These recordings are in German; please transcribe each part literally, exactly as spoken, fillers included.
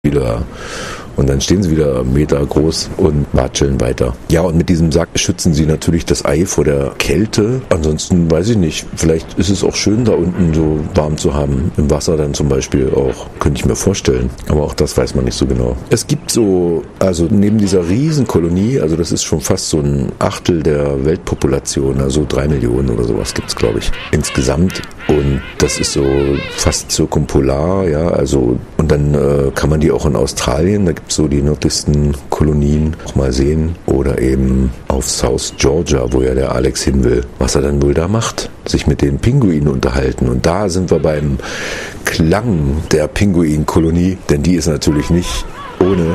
wieder. Und dann stehen sie wieder einen Meter groß und watscheln weiter. Ja, und mit diesem Sack schützen sie natürlich das Ei vor der Kälte. Ansonsten weiß ich nicht, vielleicht ist es auch schön, da unten so warm zu haben. Im Wasser dann zum Beispiel auch, könnte ich mir vorstellen. Aber auch das weiß man nicht so genau. Es gibt so, also neben dieser Riesenkolonie, also das ist schon fast so ein Achtel der Weltpopulation, also drei Millionen oder sowas gibt es, glaube ich, insgesamt. Und das ist so fast zirkumpolar, ja, also und dann äh, kann man die auch in Australien, da gibt es so die nördlichsten Kolonien auch mal sehen oder eben auf South Georgia, wo ja der Alex hin will, was er dann wohl da macht, sich mit den Pinguinen unterhalten. Und da sind wir beim Klang der Pinguinkolonie, denn die ist natürlich nicht ohne.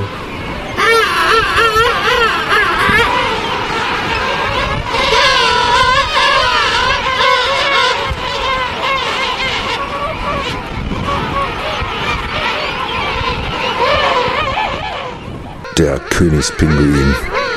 Der Königspinguin.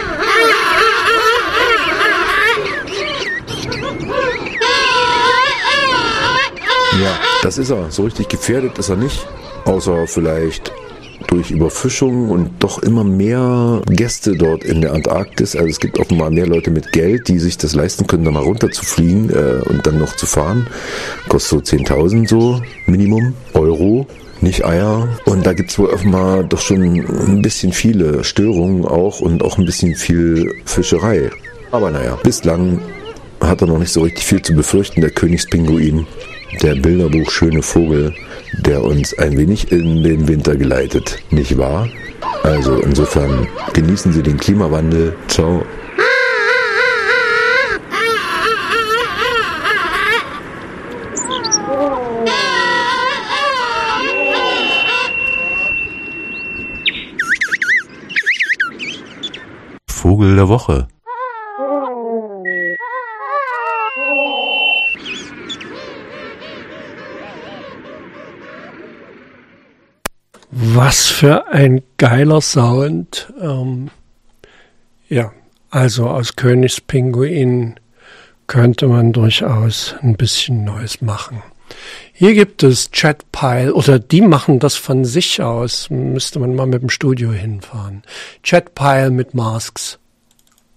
Ja, das ist er. So richtig gefährdet ist er nicht. Außer vielleicht durch Überfischung und doch immer mehr Gäste dort in der Antarktis. Also es gibt offenbar mehr Leute mit Geld, die sich das leisten können, da mal runter zu fliegen äh, und dann noch zu fahren. Kostet so zehntausend so Minimum Euro. Nicht Eier. Und da gibt es wohl offenbar doch schon ein bisschen viele Störungen auch und auch ein bisschen viel Fischerei. Aber naja, bislang hat er noch nicht so richtig viel zu befürchten, der Königspinguin, der Bilderbuch schöne Vogel, der uns ein wenig in den Winter geleitet, nicht wahr? Also insofern genießen Sie den Klimawandel. Ciao. Vogel der Woche. Was für ein geiler Sound. Ähm, ja, also aus Königspinguin könnte man durchaus ein bisschen Neues machen. Hier gibt es Jetpile, oder die machen das von sich aus. Müsste man mal mit dem Studio hinfahren. Jetpile mit Masks.